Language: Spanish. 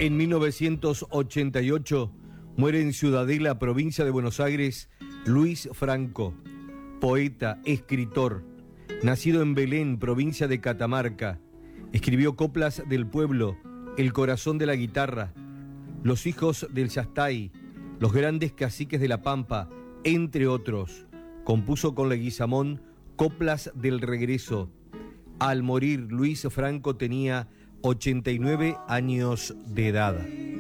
En 1988 muere en Ciudadela, provincia de Buenos Aires, Luis Franco, poeta, escritor, nacido en Belén, provincia de Catamarca. Escribió coplas del pueblo, El corazón de la guitarra, Los hijos del Yastay, Los grandes caciques de la Pampa, entre otros. Compuso con Leguizamón coplas del regreso. Al morir, Luis Franco tenía 89 años de edad.